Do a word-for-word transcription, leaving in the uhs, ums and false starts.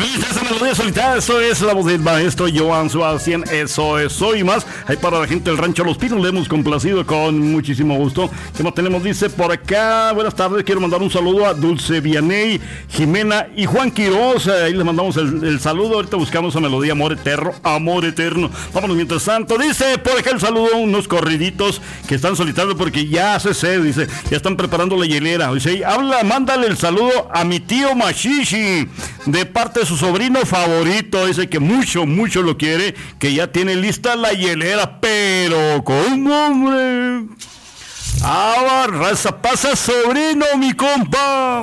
lista esa melodía solitaria. Eso es la voz del maestro Joan Sebastián. Eso es Soy Más. Ahí para la gente del Rancho Los Pinos le hemos complacido con muchísimo gusto. ¿Qué más tenemos? Dice por acá, buenas tardes, quiero mandar un saludo a Dulce Vianey, Jimena y Juan Quiroz. Ahí les mandamos el, el saludo. Ahorita buscamos esa melodía, Amor Eterno, Amor Eterno. Vámonos mientras tanto. Dice por acá el saludo, unos corriditos que están solicitando porque ya hace sed, dice, ya están preparando la hielera. Dice, habla, mándale el saludo a mi tío Mashishi, de parte de su sobrino favorito. Dice que mucho, mucho lo quiere, que ya tiene lista la hielera, pero con hombre. Ah, raza, pasa sobrino, mi compa.